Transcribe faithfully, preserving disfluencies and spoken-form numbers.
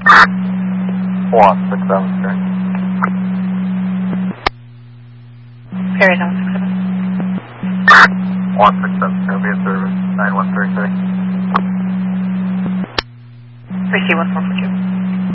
one six seven three. Perry seven six seven. one six seven three will be a service, nine one three three. three C one four four two.